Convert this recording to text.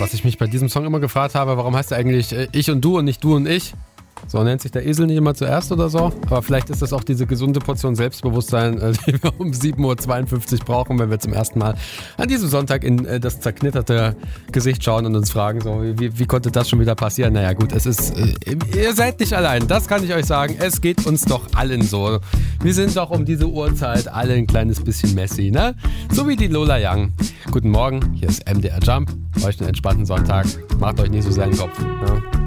Was ich mich bei diesem Song immer gefragt habe, warum heißt er eigentlich ich und nicht du und ich? So nennt sich der Esel nicht immer zuerst oder so. Aber vielleicht ist das auch diese gesunde Portion Selbstbewusstsein, die wir um 7.52 Uhr brauchen, wenn wir zum ersten Mal an diesem Sonntag in das zerknitterte Gesicht schauen und uns fragen, so, wie konnte das schon wieder passieren? Naja gut, es ist, ihr seid nicht allein, das kann ich euch sagen. Es geht uns doch allen so. Wir sind doch um diese Uhrzeit alle ein kleines bisschen messy, ne? So wie die Lola Young. Guten Morgen, hier ist MDR Jump. Euch einen entspannten Sonntag. Macht euch nicht so sehr einen Kopf. Ja?